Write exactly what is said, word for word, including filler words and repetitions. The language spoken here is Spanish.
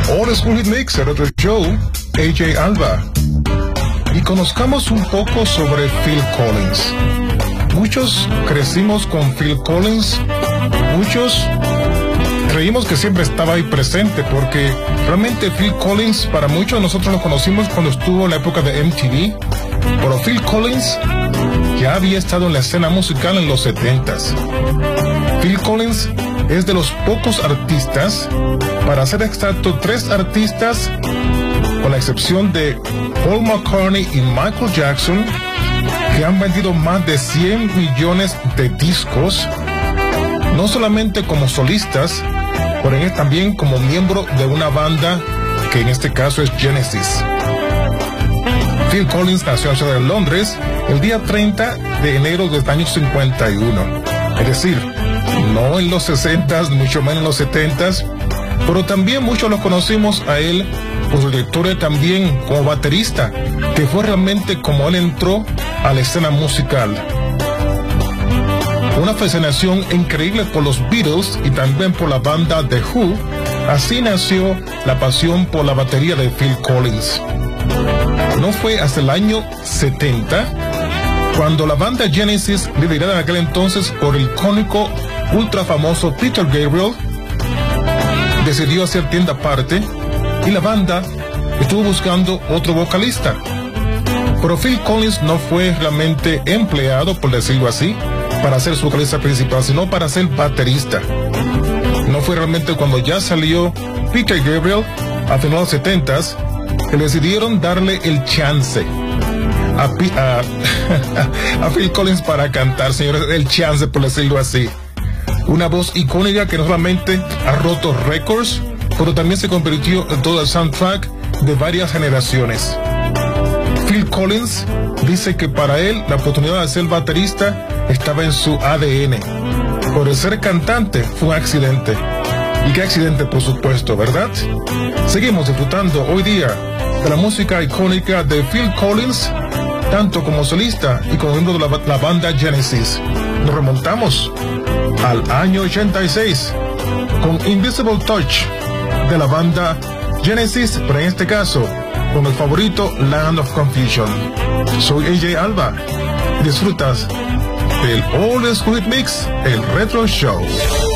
Old School Hit Mix, el otro show, A J Alba. Y conozcamos un poco sobre Phil Collins. Muchos crecimos con Phil Collins, muchos creímos que siempre estaba ahí presente, porque realmente Phil Collins, para muchos de nosotros lo conocimos cuando estuvo en la época de M T V, pero Phil Collins ya había estado en la escena musical en los setentas. Phil Collins es de los pocos artistas, para ser exacto, tres artistas, con la excepción de Paul McCartney y Michael Jackson, que han vendido más de cien millones de discos, no solamente como solistas, pero también como miembro de una banda que en este caso es Genesis. Phil Collins nació en la ciudad de Londres el día treinta de enero del año cincuenta y uno, es decir, no en los sesentas, mucho menos en los setentas, pero también muchos lo conocimos a él por su trayectoria también como baterista, que fue realmente como él entró a la escena musical. Una fascinación increíble por los Beatles y también por la banda The Who, así nació la pasión por la batería de Phil Collins. No fue hasta el año setenta cuando la banda Genesis, liderada en aquel entonces por el icónico ultra famoso Peter Gabriel, decidió hacer tienda aparte y la banda estuvo buscando otro vocalista. Pero Phil Collins no fue realmente empleado, por decirlo así, para ser su vocalista principal, sino para ser baterista. No fue realmente cuando ya salió Peter Gabriel a finales de los setentas que decidieron darle el chance a, a, a Phil Collins para cantar, señores, el chance, por decirlo así. Una voz icónica que no solamente ha roto récords, pero también se convirtió en todo el soundtrack de varias generaciones. Phil Collins dice que para él la oportunidad de ser baterista estaba en su A D N. Por el ser cantante fue un accidente. Y qué accidente, por supuesto, ¿verdad? Seguimos disfrutando hoy día de la música icónica de Phil Collins, tanto como solista y como miembro de la, la banda Genesis. Nos remontamos al año ochenta y seis con Invisible Touch de la banda Genesis, pero en este caso con el favorito Land of Confusion. Soy A J Alba. Disfrutas del Old School Hit Mix, el Retro Show.